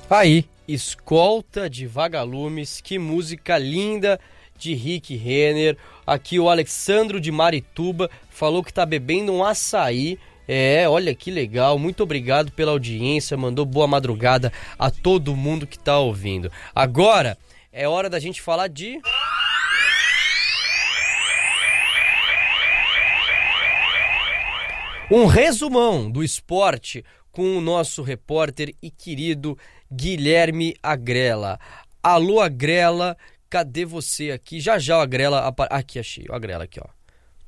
Aí, Escolta de Vagalumes, que música linda de Rick Renner. Aqui o Alexandro de Marituba falou que tá bebendo um açaí. Olha que legal, muito obrigado pela audiência, mandou boa madrugada a todo mundo que tá ouvindo. Agora é hora da gente falar de... um resumão do esporte com o nosso repórter e querido Guilherme Agrela. Alô, Agrela, cadê você aqui? Já o Agrela... Aqui, achei o Agrela aqui, ó.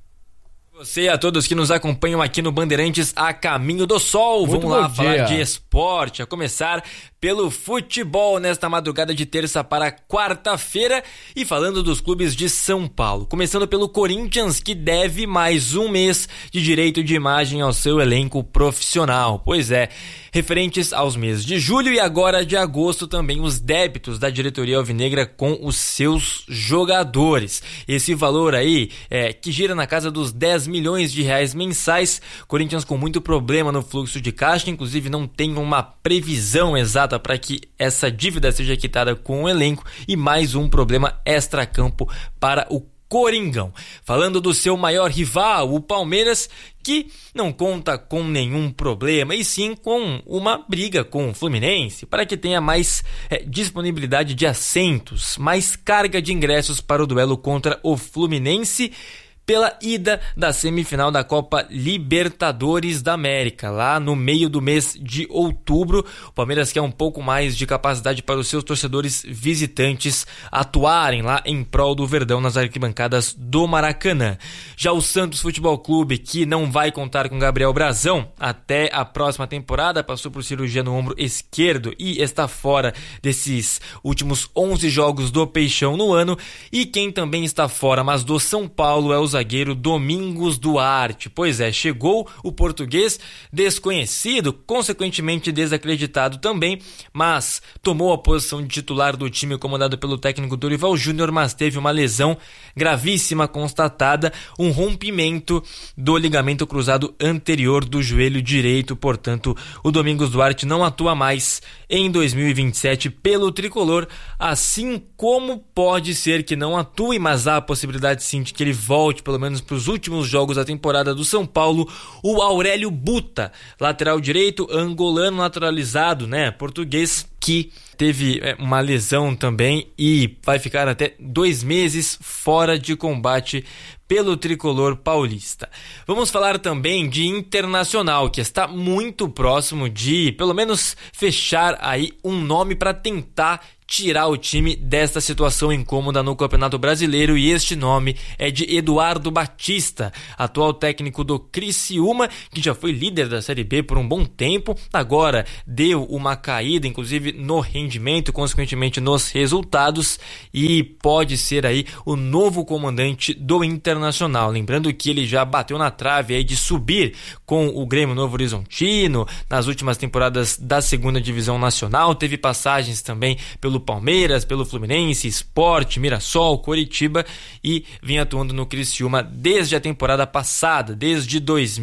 Você e a todos que nos acompanham aqui no Bandeirantes a Caminho do Sol. Vamos lá falar de esporte, a começar pelo futebol nesta madrugada de terça para quarta-feira e falando dos clubes de São Paulo. Começando pelo Corinthians, que deve mais um mês de direito de imagem ao seu elenco profissional. Pois é, referentes aos meses de julho e agora de agosto também os débitos da diretoria alvinegra com os seus jogadores. Esse valor aí que gira na casa dos 10 milhões de reais mensais. Corinthians com muito problema no fluxo de caixa, inclusive não tem uma previsão exata para que essa dívida seja quitada com o elenco e mais um problema extracampo para o Coringão. Falando do seu maior rival, o Palmeiras, que não conta com nenhum problema e sim com uma briga com o Fluminense para que tenha mais disponibilidade de assentos, mais carga de ingressos para o duelo contra o Fluminense pela ida da semifinal da Copa Libertadores da América, lá no meio do mês de outubro. O Palmeiras quer um pouco mais de capacidade para os seus torcedores visitantes atuarem lá em prol do Verdão nas arquibancadas do Maracanã. Já o Santos Futebol Clube, que não vai contar com Gabriel Brazão até a próxima temporada, passou por cirurgia no ombro esquerdo e está fora desses últimos 11 jogos do Peixão no ano. E quem também está fora, mas do São Paulo, é o zagueiro Domingos Duarte. Pois é, chegou o português desconhecido, consequentemente desacreditado também, mas tomou a posição de titular do time comandado pelo técnico Dorival Júnior, mas teve uma lesão gravíssima constatada, um rompimento do ligamento cruzado anterior do joelho direito. Portanto, o Domingos Duarte não atua mais em 2027 pelo tricolor, assim como pode ser que não atue, mas há a possibilidade sim de que ele volte pelo menos para os últimos jogos da temporada do São Paulo, o Aurélio Buta, lateral direito, angolano naturalizado, português, que teve uma lesão também e vai ficar até 2 meses fora de combate pelo tricolor paulista. Vamos falar também de Internacional, que está muito próximo de, pelo menos, fechar aí um nome para tentar tirar o time desta situação incômoda no Campeonato Brasileiro, e este nome é de Eduardo Batista, atual técnico do Criciúma, que já foi líder da Série B por um bom tempo, agora deu uma caída, inclusive no rendimento, consequentemente nos resultados, e pode ser aí o novo comandante do Internacional. Lembrando que ele já bateu na trave aí de subir com o Grêmio Novo Horizontino nas últimas temporadas da segunda divisão nacional, teve passagens também pelo Palmeiras, pelo Fluminense, Sport, Mirassol, Coritiba, e vinha atuando no Criciúma desde a temporada passada, desde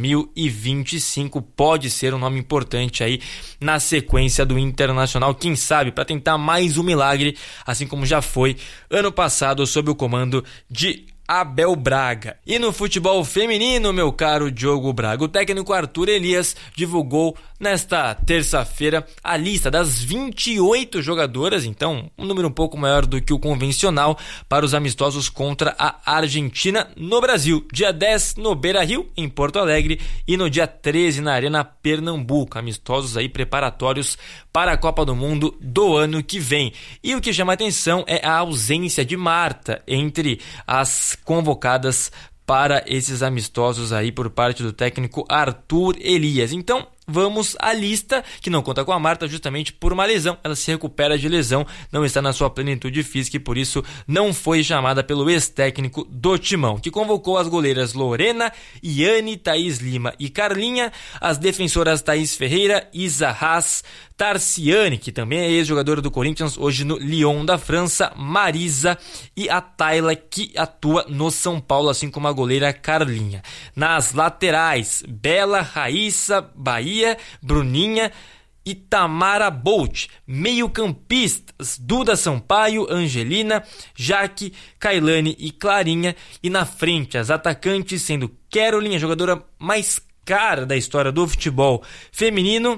2025. Pode ser um nome importante aí na sequência do Internacional, quem sabe para tentar mais um milagre, assim como já foi ano passado sob o comando de Abel Braga. E no futebol feminino, meu caro Diogo Braga, o técnico Arthur Elias divulgou nesta terça-feira a lista das 28 jogadoras, então um número um pouco maior do que o convencional, para os amistosos contra a Argentina no Brasil. Dia 10 no Beira-Rio, em Porto Alegre, e no dia 13 na Arena Pernambuco. Amistosos aí preparatórios para a Copa do Mundo do ano que vem. E o que chama atenção é a ausência de Marta entre as convocadas para esses amistosos aí por parte do técnico Arthur Elias. Então, vamos à lista, que não conta com a Marta justamente por uma lesão. Ela se recupera de lesão, não está na sua plenitude física e por isso não foi chamada pelo ex-técnico do Timão, que convocou as goleiras Lorena, Iane, Thaís Lima e Carlinha, as defensoras Thaís Ferreira, Isa Haas, Tarciane, que também é ex-jogadora do Corinthians, hoje no Lyon da França, Marisa e a Tayla, que atua no São Paulo, assim como a goleira Carlinha. Nas laterais, Bela, Raíssa, Bahia, Bruninha Itamara Bolt. Meio-campistas: Duda Sampaio, Angelina, Jaque, Kailane e Clarinha. E na frente, as atacantes sendo Caroline, a jogadora mais cara da história do futebol feminino,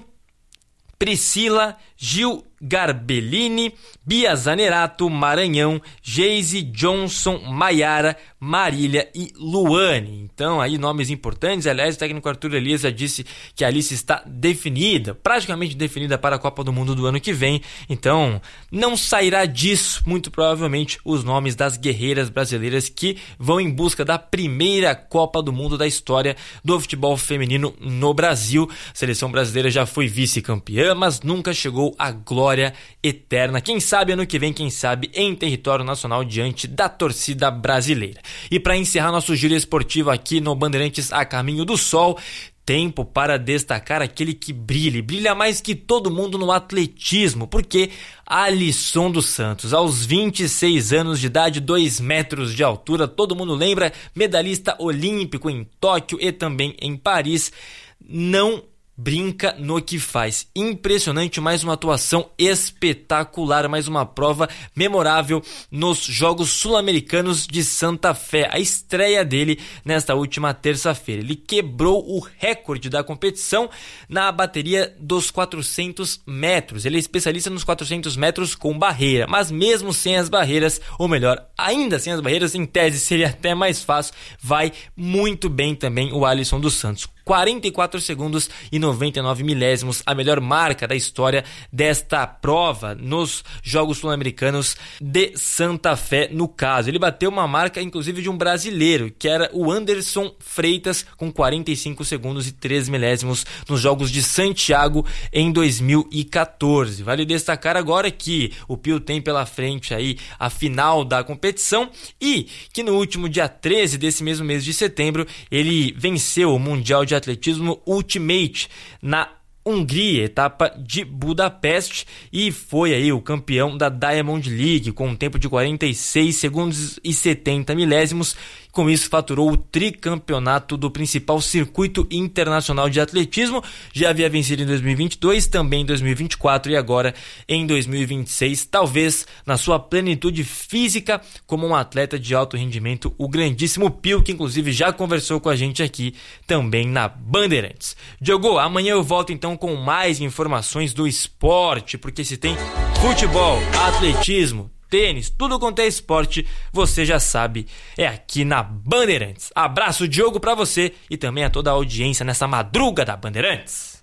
Priscila, Gil Garbellini, Bia Zanerato, Maranhão, Geise, Johnson, Maiara, Marília e Luane. Então aí nomes importantes. Aliás, o técnico Arthur Elias já disse que a lista está definida, praticamente definida para a Copa do Mundo do ano que vem. Então não sairá disso, muito provavelmente, os nomes das guerreiras brasileiras que vão em busca da primeira Copa do Mundo da história do futebol feminino no Brasil. A seleção brasileira já foi vice-campeã, mas nunca chegou à glória eterna. Quem sabe ano que vem, quem sabe em território nacional diante da torcida brasileira. E para encerrar nosso giro esportivo aqui no Bandeirantes a Caminho do Sol, tempo para destacar aquele que brilha mais que todo mundo no atletismo, porque Alisson dos Santos, aos 26 anos de idade, 2 metros de altura, todo mundo lembra, medalhista olímpico em Tóquio e também em Paris, não brinca no que faz. Impressionante, mais uma atuação espetacular, mais uma prova memorável nos Jogos Sul-Americanos de Santa Fé, a estreia dele nesta última terça-feira. Ele quebrou o recorde da competição na bateria dos 400 metros. Ele é especialista nos 400 metros com barreira, mas mesmo sem as barreiras, ou melhor, ainda sem as barreiras, em tese seria até mais fácil, vai muito bem também o Alisson dos Santos. 44 segundos e 99 milésimos, a melhor marca da história desta prova nos Jogos Sul-Americanos de Santa Fé, no caso. Ele bateu uma marca, inclusive, de um brasileiro, que era o Anderson Freitas, com 45 segundos e 3 milésimos nos Jogos de Santiago em 2014. Vale destacar agora que o Pio tem pela frente aí a final da competição e que no último dia 13 desse mesmo mês de setembro, ele venceu o Mundial de Atletismo Ultimate na Hungria, etapa de Budapeste, e foi aí o campeão da Diamond League com um tempo de 46 segundos e 70 milésimos. Com isso, faturou o tricampeonato do principal circuito internacional de atletismo. Já havia vencido em 2022, também em 2024 e agora em 2026. Talvez na sua plenitude física, como um atleta de alto rendimento, o grandíssimo Pio, que inclusive já conversou com a gente aqui também na Bandeirantes. Diogo, amanhã eu volto então com mais informações do esporte, porque se tem futebol, atletismo, tênis, tudo quanto é esporte, você já sabe, é aqui na Bandeirantes. Abraço, Diogo, pra você e também a toda a audiência nessa madruga da Bandeirantes.